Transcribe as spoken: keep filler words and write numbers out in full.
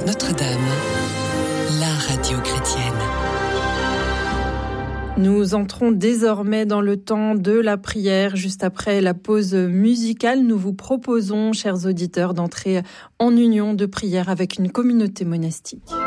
Notre-Dame, la radio chrétienne. Nous entrons désormais dans le temps de la prière. Juste après la pause musicale, nous vous proposons, chers auditeurs, d'entrer en union de prière avec une communauté monastique.